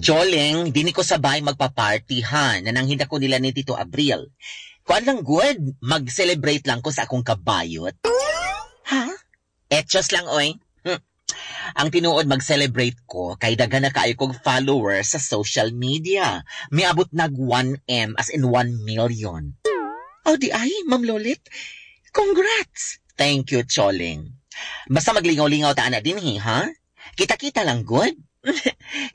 Joleng, dini ko sabay magpa-party ha. Nananghin ako nila ni Tito Abril. Kuan lang good, mag-celebrate lang ko sa akong kabayot. Ha? Etchos lang oy. Ang tinuod mag-celebrate ko kay daghan na kaayo kog followers sa social media. Miabot nag 1M as in 1 million. Oh di ay, Ma'am Lolit. Congrats! Thank you, Choling. Basta maglingaw-lingaw ta na din ha? Kita-kita lang good.